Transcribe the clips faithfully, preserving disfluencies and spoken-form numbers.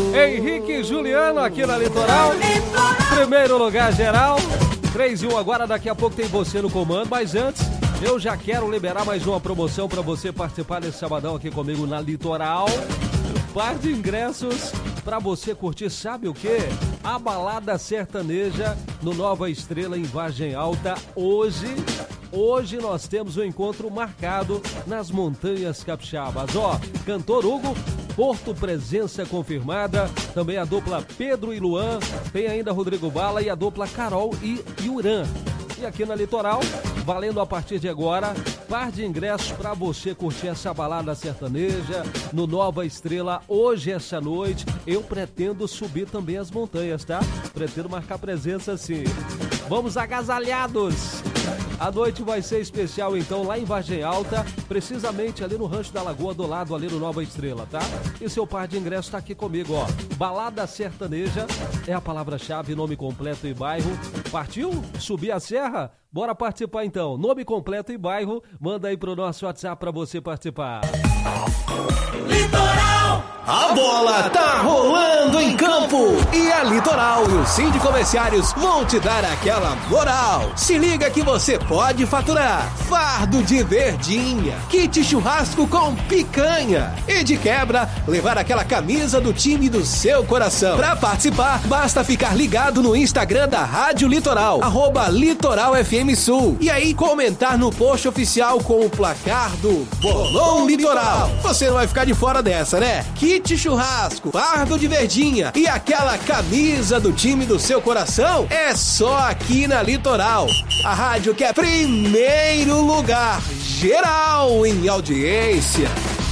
Henrique e Juliano aqui na Litoral. Primeiro lugar geral. três e um agora, daqui a pouco tem você no comando, mas antes eu já quero liberar mais uma promoção para você participar desse sabadão aqui comigo na Litoral. Par de ingressos para você curtir, sabe o quê? A balada sertaneja no Nova Estrela em Vargem Alta. Hoje, hoje nós temos um encontro marcado nas Montanhas Capixabas. Ó, cantor Hugo, Porto presença confirmada, também a dupla Pedro e Luan, tem ainda Rodrigo Bala e a dupla Carol e Yuran. E aqui na Litoral, valendo a partir de agora, par de ingressos para você curtir essa balada sertaneja no Nova Estrela hoje, essa noite. Eu pretendo subir também as montanhas, tá? Pretendo marcar presença sim. Vamos agasalhados! A noite vai ser especial então lá em Vargem Alta, precisamente ali no Rancho da Lagoa, do lado ali no Nova Estrela, tá? E seu par de ingressos tá aqui comigo, ó. Balada sertaneja é a palavra-chave, nome completo e bairro. Partiu? Subir a serra? Bora participar então. Nome completo e bairro, manda aí pro nosso WhatsApp pra você participar. Litoral! A bola tá rolando em campo e a Litoral e o Sind Comerciários vão te dar aquela moral. Se liga que você pode faturar fardo de verdinha, kit churrasco com picanha e de quebra levar aquela camisa do time do seu coração. Pra participar, basta ficar ligado no Instagram da Rádio Litoral, arroba Litoral F M Sul, e aí comentar no post oficial com o placar do Bolão Litoral. Você não vai ficar de fora dessa, né? Kit churrasco, fardo de verdinha e aquela camisa do time do seu coração é só aqui na Litoral. A rádio que é primeiro lugar geral em audiência.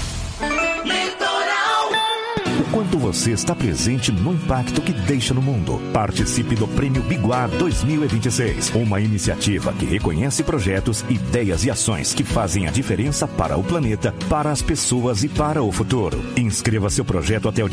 Quanto você está presente no impacto que deixa no mundo. Participe do Prêmio Biguá dois mil e vinte e seis, uma iniciativa que reconhece projetos, ideias e ações que fazem a diferença para o planeta, para as pessoas e para o futuro. Inscreva seu projeto até o